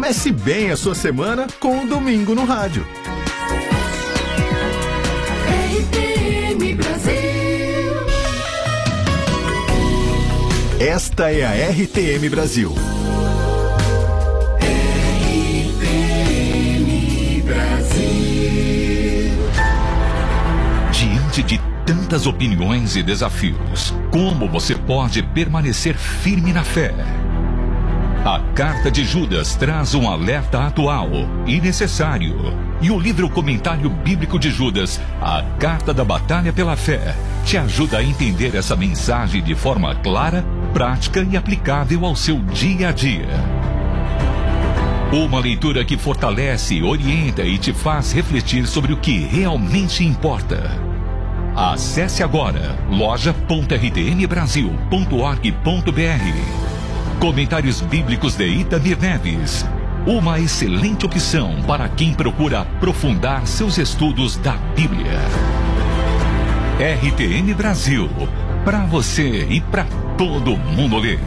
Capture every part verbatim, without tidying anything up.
Comece bem a sua semana com o Domingo no Rádio. R T M Brasil. Esta é a R T M Brasil. R T M Brasil. Diante de tantas opiniões e desafios, como você pode permanecer firme na fé? A Carta de Judas traz um alerta atual e necessário. E o livro Comentário Bíblico de Judas, a Carta da Batalha pela Fé, te ajuda a entender essa mensagem de forma clara, prática e aplicável ao seu dia a dia. Uma leitura que fortalece, orienta e te faz refletir sobre o que realmente importa. Acesse agora loja ponto r t m brasil ponto org ponto b r. Comentários Bíblicos de Itamir Neves. Uma excelente opção para quem procura aprofundar seus estudos da Bíblia. R T M Brasil. Para você e para todo mundo ler.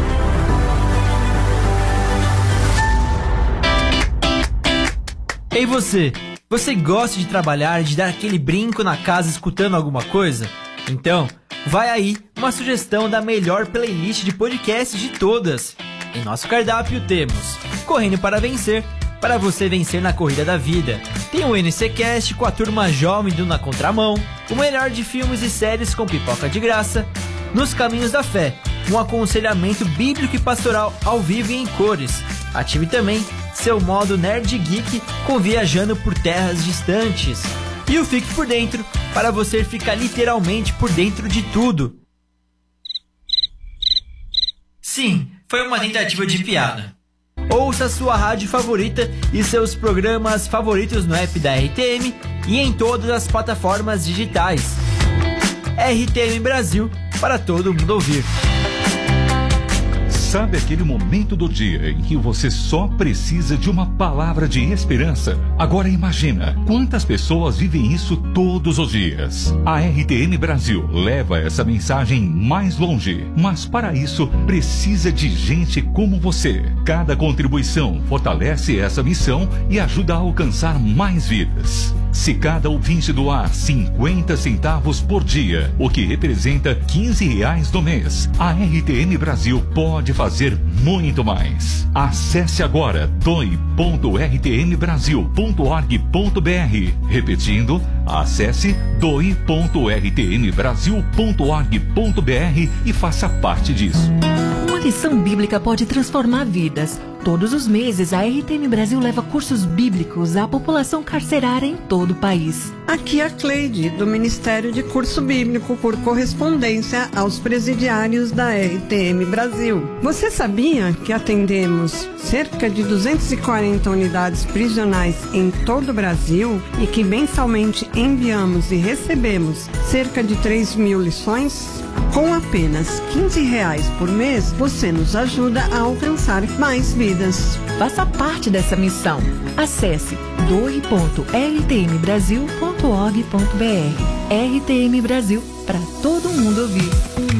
Ei você, você gosta de trabalhar e de dar aquele brinco na casa escutando alguma coisa? Então, vai aí uma sugestão da melhor playlist de podcasts de todas. Em nosso cardápio temos Correndo para Vencer, para você vencer na corrida da vida. Tem o N C Cast com a turma jovem do Na Contramão, o melhor de filmes e séries com pipoca de graça. Nos Caminhos da Fé, um aconselhamento bíblico e pastoral ao vivo e em cores. Ative também seu modo Nerd Geek com Viajando por Terras Distantes. E o Fique por Dentro, para você ficar literalmente por dentro de tudo. Sim, foi uma tentativa de piada. Ouça sua rádio favorita e seus programas favoritos no app da R T M e em todas as plataformas digitais. R T M Brasil, para todo mundo ouvir. Sabe aquele momento do dia em que você só precisa de uma palavra de esperança? Agora imagina quantas pessoas vivem isso todos os dias. A R T M Brasil leva essa mensagem mais longe, mas para isso precisa de gente como você. Cada contribuição fortalece essa missão e ajuda a alcançar mais vidas. Se cada ouvinte doar cinquenta centavos por dia, o que representa quinze reais no mês, a R T M Brasil pode fazer muito mais. Acesse agora doe ponto r t m brasil ponto org ponto b r. Repetindo, acesse doe ponto r t m brasil ponto org ponto b r e faça parte disso. Uma lição bíblica pode transformar vidas. Todos os meses, a R T M Brasil leva cursos bíblicos à população carcerária em todo o país. Aqui é a Cleide, do Ministério de Curso Bíblico por correspondência aos presidiários da R T M Brasil. Você sabia que atendemos cerca de duzentas e quarenta unidades prisionais em todo o Brasil e que mensalmente enviamos e recebemos cerca de três mil lições? Com apenas quinze reais por mês, você nos ajuda a alcançar mais vidas. Faça parte dessa missão. Acesse doe ponto r t m brasil ponto org ponto b r. R T M Brasil, para todo mundo ouvir.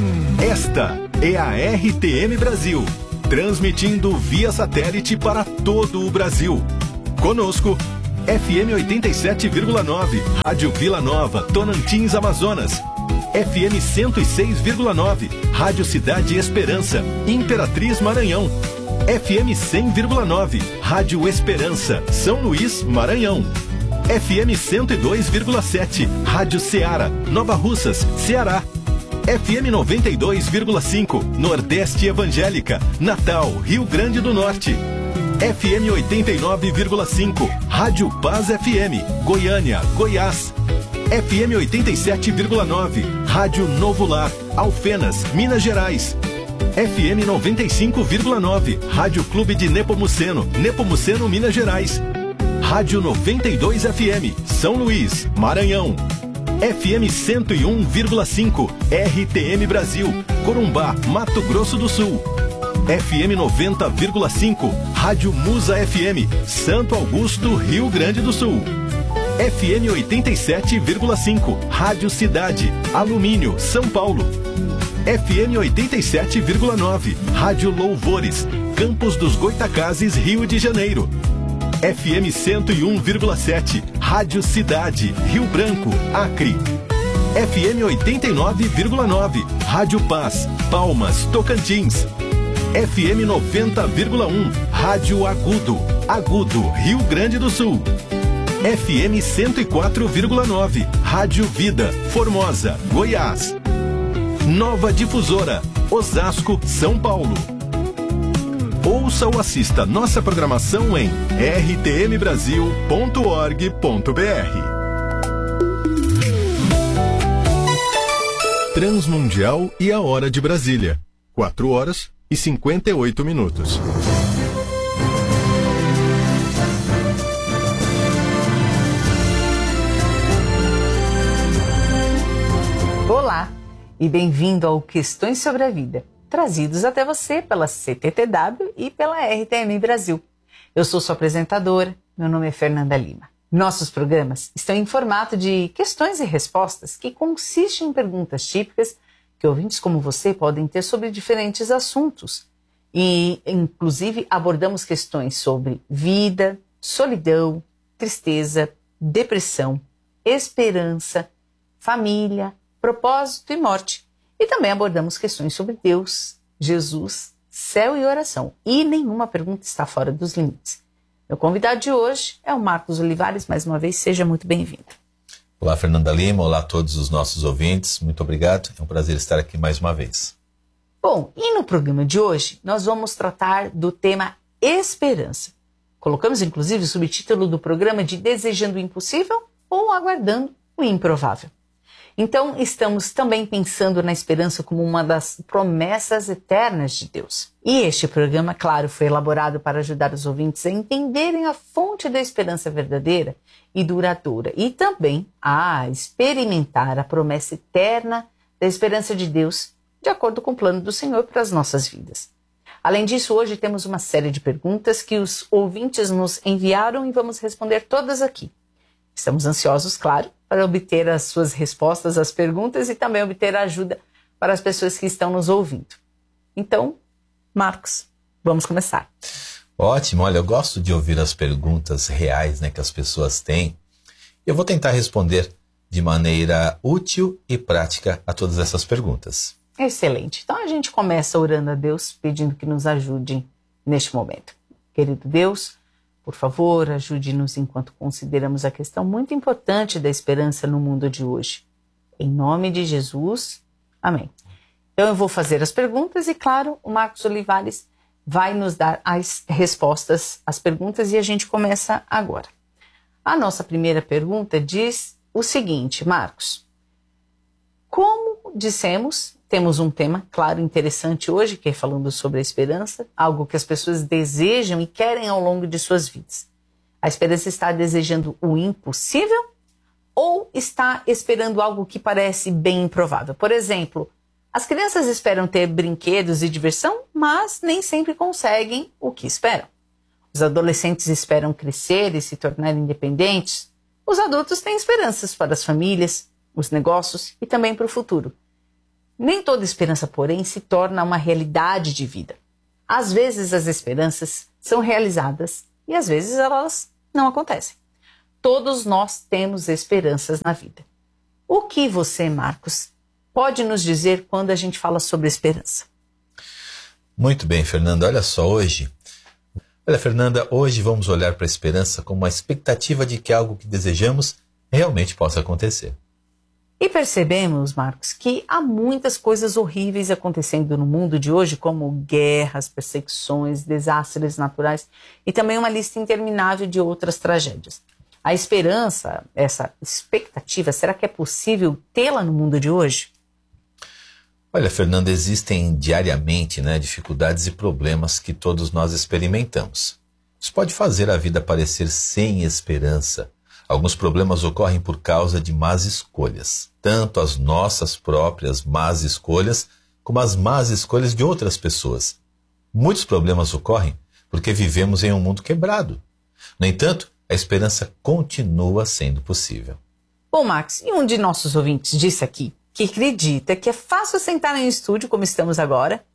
Esta é a R T M Brasil, transmitindo via satélite para todo o Brasil. Conosco, F M oitenta e sete vírgula nove, Rádio Vila Nova, Tonantins, Amazonas. F M cento e seis vírgula nove, Rádio Cidade Esperança, Imperatriz, Maranhão. F M cem vírgula nove, Rádio Esperança, São Luís, Maranhão. F M cento e dois vírgula sete, Rádio Ceará, Nova Russas, Ceará. F M noventa e dois vírgula cinco, Nordeste Evangélica, Natal, Rio Grande do Norte. F M oitenta e nove vírgula cinco, Rádio Paz F M, Goiânia, Goiás. F M oitenta e sete vírgula nove, Rádio Novo Lar, Alfenas, Minas Gerais. F M noventa e cinco vírgula nove, Rádio Clube de Nepomuceno, Nepomuceno, Minas Gerais. Rádio noventa e dois F M, São Luís, Maranhão. F M cento e um vírgula cinco, R T M Brasil, Corumbá, Mato Grosso do Sul. F M noventa vírgula cinco, Rádio Musa F M, Santo Augusto, Rio Grande do Sul. F M oitenta e sete vírgula cinco, Rádio Cidade, Alumínio, São Paulo. F M oitenta e sete vírgula nove, Rádio Louvores, Campos dos Goitacazes, Rio de Janeiro. F M cento e um vírgula sete, Rádio Cidade, Rio Branco, Acre. F M oitenta e nove vírgula nove, Rádio Paz, Palmas, Tocantins. F M noventa vírgula um, Rádio Agudo, Agudo, Rio Grande do Sul. F M cento e quatro vírgula nove, Rádio Vida, Formosa, Goiás. Nova Difusora, Osasco, São Paulo. Ouça ou assista nossa programação em r t m brasil ponto org ponto b r. Transmundial e a Hora de Brasília. quatro horas e cinquenta e oito minutos. Olá e bem-vindo ao Questões sobre a Vida, trazidos até você pela C T T W e pela R T M Brasil. Eu sou sua apresentadora, meu nome é Fernanda Lima. Nossos programas estão em formato de questões e respostas que consistem em perguntas típicas que ouvintes como você podem ter sobre diferentes assuntos. E, inclusive, abordamos questões sobre vida, solidão, tristeza, depressão, esperança, família, propósito e morte. E também abordamos questões sobre Deus, Jesus, céu e oração. E nenhuma pergunta está fora dos limites. Meu convidado de hoje é o Marcos Olivares. Mais uma vez, seja muito bem-vindo. Olá, Fernanda Lima. Olá a todos os nossos ouvintes. Muito obrigado. É um prazer estar aqui mais uma vez. Bom, e no programa de hoje, nós vamos tratar do tema esperança. Colocamos, inclusive, o subtítulo do programa de Desejando o Impossível ou Aguardando o Improvável. Então, estamos também pensando na esperança como uma das promessas eternas de Deus. E este programa, claro, foi elaborado para ajudar os ouvintes a entenderem a fonte da esperança verdadeira e duradoura e também a experimentar a promessa eterna da esperança de Deus de acordo com o plano do Senhor para as nossas vidas. Além disso, hoje temos uma série de perguntas que os ouvintes nos enviaram e vamos responder todas aqui. Estamos ansiosos, claro, para obter as suas respostas às perguntas e também obter ajuda para as pessoas que estão nos ouvindo. Então, Marcos, vamos começar. Ótimo, olha, eu gosto de ouvir as perguntas reais, né, que as pessoas têm. Eu vou tentar responder de maneira útil e prática a todas essas perguntas. Excelente. Então a gente começa orando a Deus, pedindo que nos ajude neste momento. Querido Deus, por favor, ajude-nos enquanto consideramos a questão muito importante da esperança no mundo de hoje. Em nome de Jesus, amém. Então eu vou fazer as perguntas e, claro, o Marcos Olivares vai nos dar as respostas às perguntas e a gente começa agora. A nossa primeira pergunta diz o seguinte, Marcos. Como dissemos, temos um tema, claro, interessante hoje, que é falando sobre a esperança, algo que as pessoas desejam e querem ao longo de suas vidas. A esperança está desejando o impossível ou está esperando algo que parece bem improvável? Por exemplo, as crianças esperam ter brinquedos e diversão, mas nem sempre conseguem o que esperam. Os adolescentes esperam crescer e se tornar independentes. Os adultos têm esperanças para as famílias, os negócios e também para o futuro. Nem toda esperança, porém, se torna uma realidade de vida. Às vezes as esperanças são realizadas e às vezes elas não acontecem. Todos nós temos esperanças na vida. O que você, Marcos, pode nos dizer quando a gente fala sobre esperança? Muito bem, Fernanda. Olha só, hoje... Olha, Fernanda, hoje vamos olhar para a esperança como uma expectativa de que algo que desejamos realmente possa acontecer. E percebemos, Marcos, que há muitas coisas horríveis acontecendo no mundo de hoje, como guerras, perseguições, desastres naturais e também uma lista interminável de outras tragédias. A esperança, essa expectativa, será que é possível tê-la no mundo de hoje? Olha, Fernanda, existem diariamente, né, dificuldades e problemas que todos nós experimentamos. Isso pode fazer a vida parecer sem esperança. Alguns problemas ocorrem por causa de más escolhas, tanto as nossas próprias más escolhas, como as más escolhas de outras pessoas. Muitos problemas ocorrem porque vivemos em um mundo quebrado. No entanto, a esperança continua sendo possível. Bom, Max, e um de nossos ouvintes disse aqui que acredita que é fácil sentar em um estúdio como estamos agora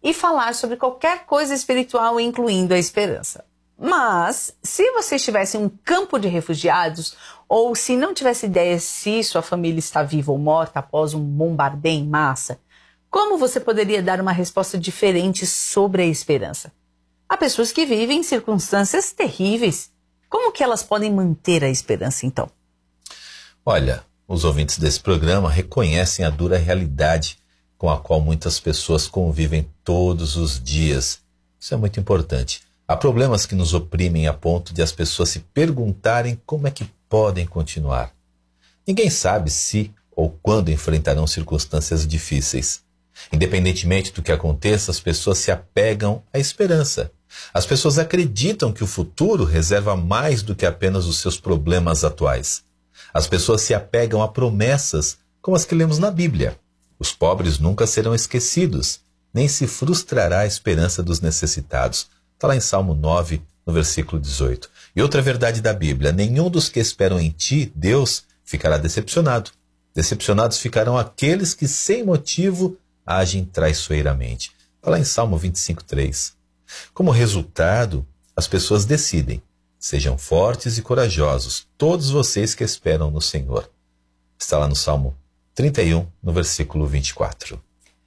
e falar sobre qualquer coisa espiritual, incluindo a esperança. Mas, se você estivesse em um campo de refugiados, ou se não tivesse ideia se sua família está viva ou morta após um bombardeio em massa, como você poderia dar uma resposta diferente sobre a esperança? Há pessoas que vivem em circunstâncias terríveis. Como que elas podem manter a esperança, então? Olha, os ouvintes desse programa reconhecem a dura realidade com a qual muitas pessoas convivem todos os dias. Isso é muito importante. Há problemas que nos oprimem a ponto de as pessoas se perguntarem como é que podem continuar. Ninguém sabe se ou quando enfrentarão circunstâncias difíceis. Independentemente do que aconteça, as pessoas se apegam à esperança. As pessoas acreditam que o futuro reserva mais do que apenas os seus problemas atuais. As pessoas se apegam a promessas como as que lemos na Bíblia. Os pobres nunca serão esquecidos, nem se frustrará a esperança dos necessitados. Está lá em Salmo nove, no versículo dezoito. E outra verdade da Bíblia: nenhum dos que esperam em ti, Deus, ficará decepcionado. Decepcionados ficarão aqueles que, sem motivo, agem traiçoeiramente. Está lá em Salmo vinte e cinco, três. Como resultado, as pessoas decidem: sejam fortes e corajosos, todos vocês que esperam no Senhor. Está lá no Salmo trinta e um, no versículo vinte e quatro.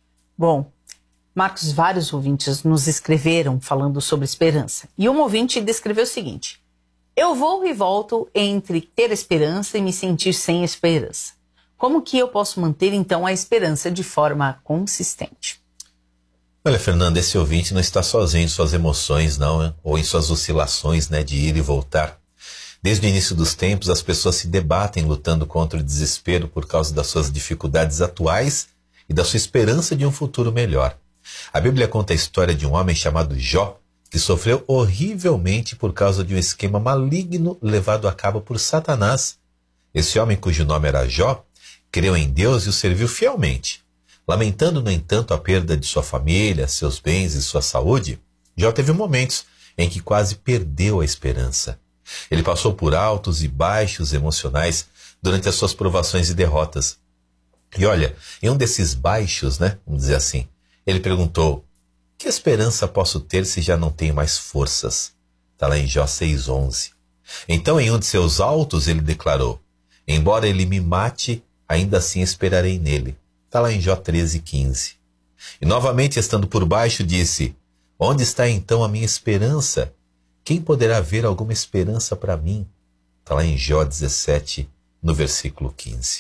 Bom, Marcos, vários ouvintes nos escreveram falando sobre esperança. E um ouvinte descreveu o seguinte: eu vou e volto entre ter esperança e me sentir sem esperança. Como que eu posso manter, então, a esperança de forma consistente? Olha, Fernanda, esse ouvinte não está sozinho em suas emoções, não, né? Ou em suas oscilações, né, de ir e voltar. Desde o início dos tempos, as pessoas se debatem lutando contra o desespero por causa das suas dificuldades atuais e da sua esperança de um futuro melhor. A Bíblia conta a história de um homem chamado Jó, que sofreu horrivelmente por causa de um esquema maligno levado a cabo por Satanás. Esse homem, cujo nome era Jó, creu em Deus e o serviu fielmente. Lamentando, no entanto, a perda de sua família, seus bens e sua saúde, Jó teve momentos em que quase perdeu a esperança. Ele passou por altos e baixos emocionais durante as suas provações e derrotas. E olha, em um desses baixos, né, vamos dizer assim, ele perguntou: que esperança posso ter se já não tenho mais forças? Está lá em Jó seis, onze. Então, em um de seus altos, ele declarou: embora ele me mate, ainda assim esperarei nele. Está lá em Jó treze, quinze. E novamente, estando por baixo, disse: onde está então a minha esperança? Quem poderá ver alguma esperança para mim? Está lá em Jó dezessete, no versículo quinze.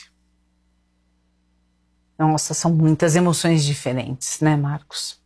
Nossa, são muitas emoções diferentes, né, Marcos?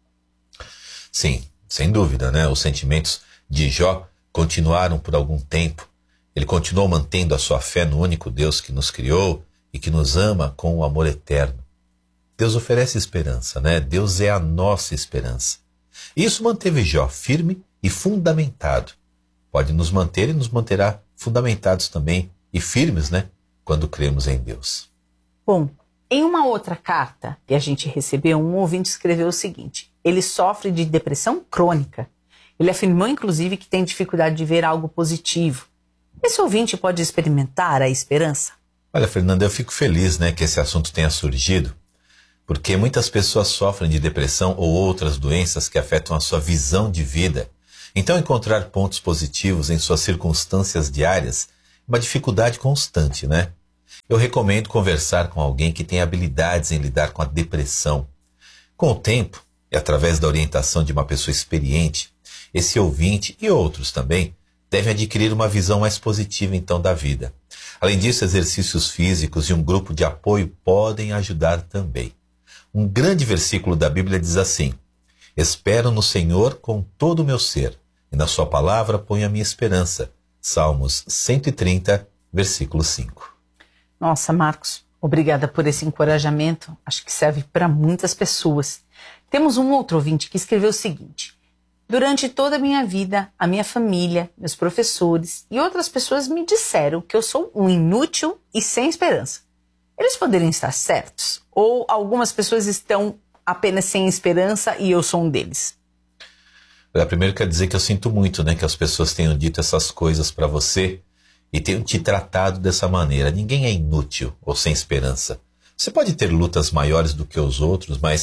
Sim, sem dúvida, né? Os sentimentos de Jó continuaram por algum tempo. Ele continuou mantendo a sua fé no único Deus que nos criou e que nos ama com o amor eterno. Deus oferece esperança, né? Deus é a nossa esperança. Isso manteve Jó firme e fundamentado. Pode nos manter e nos manterá fundamentados também e firmes, né? Quando cremos em Deus. Bom, em uma outra carta que a gente recebeu, um ouvinte escreveu o seguinte: ele sofre de depressão crônica. Ele afirmou, inclusive, que tem dificuldade de ver algo positivo. Esse ouvinte pode experimentar a esperança? Olha, Fernanda, eu fico feliz, né, que esse assunto tenha surgido, porque muitas pessoas sofrem de depressão ou outras doenças que afetam a sua visão de vida. Então, encontrar pontos positivos em suas circunstâncias diárias é uma dificuldade constante, né? Eu recomendo conversar com alguém que tem habilidades em lidar com a depressão. Com o tempo, e através da orientação de uma pessoa experiente, esse ouvinte e outros também devem adquirir uma visão mais positiva então da vida. Além disso, exercícios físicos e um grupo de apoio podem ajudar também. Um grande versículo da Bíblia diz assim: espero no Senhor com todo o meu ser, e na sua palavra ponho a minha esperança. Salmos cento e trinta, versículo cinco. Nossa, Marcos, obrigada por esse encorajamento. Acho que serve para muitas pessoas. Temos um outro ouvinte que escreveu o seguinte: durante toda a minha vida, a minha família, meus professores e outras pessoas me disseram que eu sou um inútil e sem esperança. Eles poderiam estar certos? Ou algumas pessoas estão apenas sem esperança e eu sou um deles? Primeiro, quero dizer que eu sinto muito, né, que as pessoas tenham dito essas coisas para você e tenham te tratado dessa maneira. Ninguém é inútil ou sem esperança. Você pode ter lutas maiores do que os outros, mas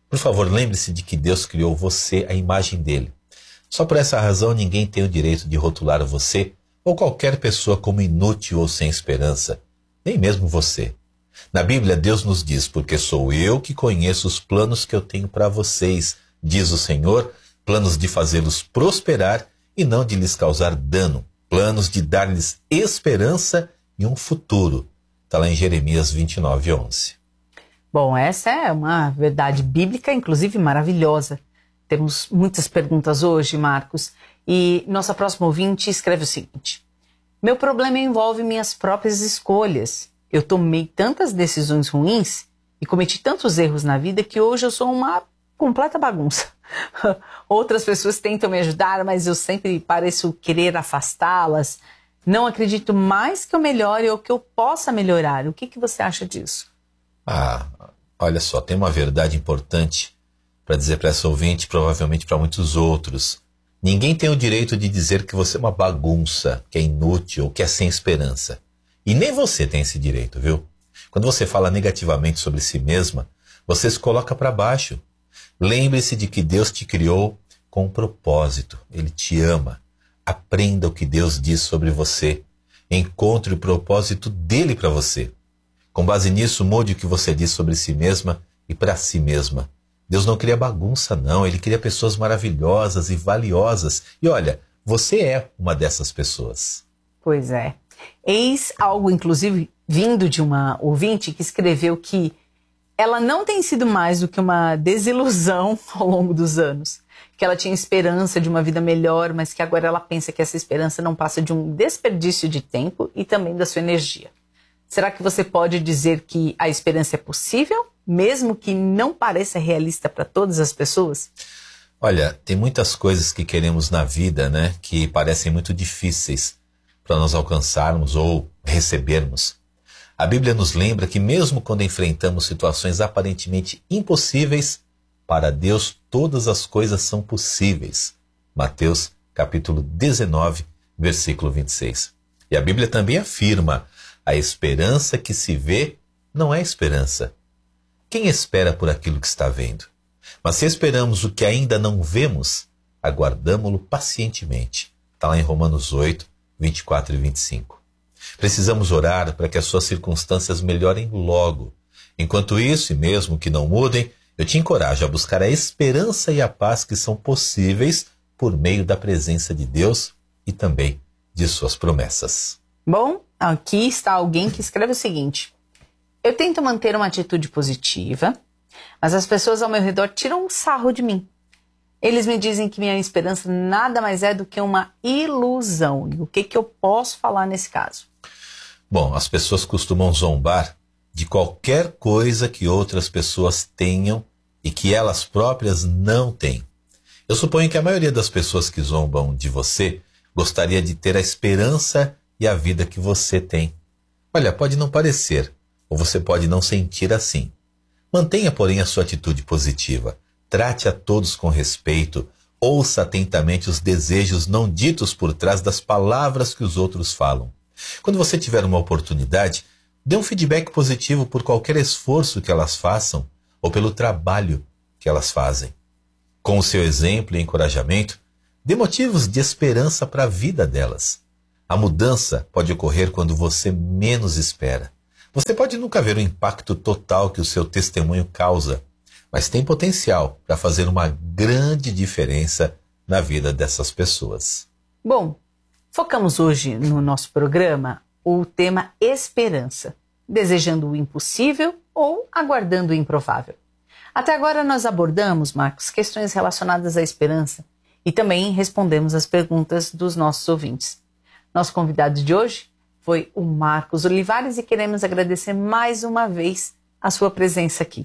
Por favor, lembre-se de que Deus criou você à imagem dele. Só por essa razão ninguém tem o direito de rotular você ou qualquer pessoa como inútil ou sem esperança, nem mesmo você. Na Bíblia, Deus nos diz, porque sou eu que conheço os planos que eu tenho para vocês, diz o Senhor, planos de fazê-los prosperar e não de lhes causar dano, planos de dar-lhes esperança e um futuro. Está lá em Jeremias vinte e nove, onze. Bom, essa é uma verdade bíblica, inclusive maravilhosa. Temos muitas perguntas hoje, Marcos, e nossa próxima ouvinte escreve o seguinte: meu problema envolve minhas próprias escolhas. Eu tomei tantas decisões ruins e cometi tantos erros na vida que hoje eu sou uma completa bagunça. Outras pessoas tentam me ajudar, mas eu sempre pareço querer afastá-las. Não acredito mais que eu melhore ou que eu possa melhorar. O que, que você acha disso? Ah, olha só, tem uma verdade importante para dizer para essa ouvinte, provavelmente para muitos outros. Ninguém tem o direito de dizer que você é uma bagunça, que é inútil ou que é sem esperança. E nem você tem esse direito, viu? Quando você fala negativamente sobre si mesma, você se coloca para baixo. Lembre-se de que Deus te criou com um propósito. Ele te ama. Aprenda o que Deus diz sobre você. Encontre o propósito dele para você. Com base nisso, mude o que você diz sobre si mesma e para si mesma. Deus não cria bagunça, não. Ele cria pessoas maravilhosas e valiosas. E olha, você é uma dessas pessoas. Pois é. Eis algo, inclusive, vindo de uma ouvinte que escreveu que ela não tem sido mais do que uma desilusão ao longo dos anos. Que ela tinha esperança de uma vida melhor, mas que agora ela pensa que essa esperança não passa de um desperdício de tempo e também da sua energia. Será que você pode dizer que a esperança é possível, mesmo que não pareça realista para todas as pessoas? Olha, tem muitas coisas que queremos na vida, né, que parecem muito difíceis para nós alcançarmos ou recebermos. A Bíblia nos lembra que mesmo quando enfrentamos situações aparentemente impossíveis, para Deus todas as coisas são possíveis. Mateus capítulo dezenove, versículo vinte e seis. E a Bíblia também afirma: a esperança que se vê não é esperança. Quem espera por aquilo que está vendo? Mas se esperamos o que ainda não vemos, aguardamo-lo pacientemente. Está lá em Romanos oito, vinte e quatro e vinte e cinco. Precisamos orar para que as suas circunstâncias melhorem logo. Enquanto isso, e mesmo que não mudem, eu te encorajo a buscar a esperança e a paz que são possíveis por meio da presença de Deus e também de suas promessas. Bom, aqui está alguém que escreve o seguinte: eu tento manter uma atitude positiva, mas as pessoas ao meu redor tiram um sarro de mim. Eles me dizem que minha esperança nada mais é do que uma ilusão. E o que, que eu posso falar nesse caso? Bom, as pessoas costumam zombar de qualquer coisa que outras pessoas tenham e que elas próprias não têm. Eu suponho que a maioria das pessoas que zombam de você gostaria de ter a esperança e a vida que você tem. Olha, pode não parecer, ou você pode não sentir assim. Mantenha, porém, a sua atitude positiva. Trate a todos com respeito. Ouça atentamente os desejos não ditos por trás das palavras que os outros falam. Quando você tiver uma oportunidade, dê um feedback positivo por qualquer esforço que elas façam ou pelo trabalho que elas fazem. Com o seu exemplo e encorajamento, dê motivos de esperança para a vida delas. A mudança pode ocorrer quando você menos espera. Você pode nunca ver o impacto total que o seu testemunho causa, mas tem potencial para fazer uma grande diferença na vida dessas pessoas. Bom, focamos hoje no nosso programa o tema esperança, desejando o impossível ou aguardando o improvável. Até agora nós abordamos, Marcos, questões relacionadas à esperança e também respondemos as perguntas dos nossos ouvintes. Nosso convidado de hoje foi o Marcos Olivares e queremos agradecer mais uma vez a sua presença aqui.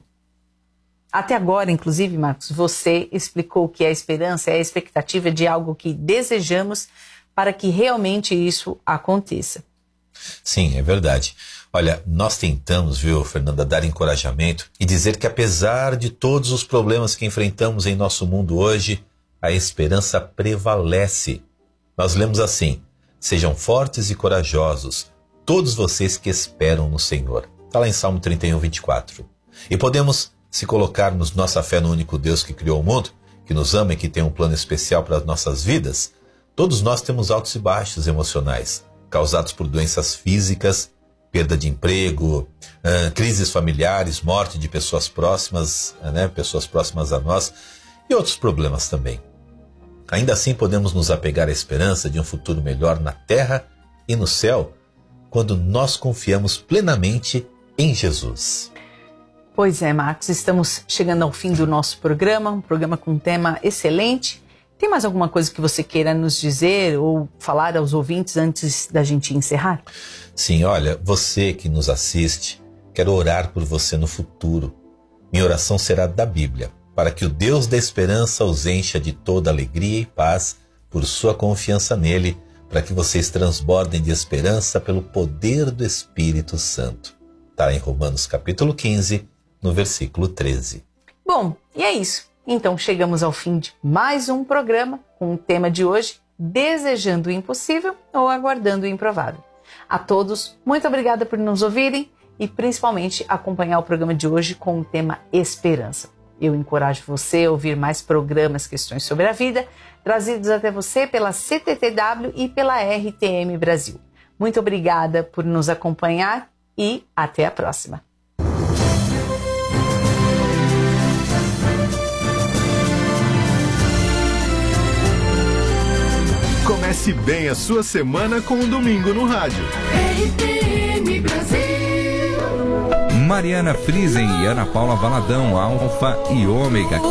Até agora, inclusive, Marcos, você explicou que a esperança é a expectativa de algo que desejamos para que realmente isso aconteça. Sim, é verdade. Olha, nós tentamos, viu, Fernanda, dar encorajamento e dizer que apesar de todos os problemas que enfrentamos em nosso mundo hoje, a esperança prevalece. Nós lemos assim: sejam fortes e corajosos, todos vocês que esperam no Senhor. Está lá em Salmo trinta e um, vinte e quatro. E podemos Se colocarmos nossa fé no único Deus que criou o mundo, que nos ama e que tem um plano especial para as nossas vidas, todos nós temos altos e baixos emocionais, causados por doenças físicas, perda de emprego, uh, crises familiares, morte de pessoas próximas, uh, né, pessoas próximas a nós, e outros problemas também. Ainda assim, podemos nos apegar à esperança de um futuro melhor na terra e no céu, quando nós confiamos plenamente em Jesus. Pois é, Marcos, estamos chegando ao fim do nosso programa, um programa com um tema excelente. Tem mais alguma coisa que você queira nos dizer ou falar aos ouvintes antes da gente encerrar? Sim, olha, você que nos assiste, quero orar por você no futuro. Minha oração será da Bíblia, para que o Deus da esperança os encha de toda alegria e paz por sua confiança nele, para que vocês transbordem de esperança pelo poder do Espírito Santo. Está em Romanos capítulo quinze, no versículo treze. Bom, e é isso. Então chegamos ao fim de mais um programa com o tema de hoje, Desejando o Impossível ou Aguardando o Improvável. A todos, muito obrigada por nos ouvirem e principalmente acompanhar o programa de hoje com o tema Esperança. Eu encorajo você a ouvir mais programas Questões sobre a Vida, trazidos até você pela C T T W e pela R T M Brasil. Muito obrigada por nos acompanhar e até a próxima. Comece bem a sua semana com um domingo no rádio. R T M Brasil. Mariana Friesen e Ana Paula Valadão, Alfa e Ômega.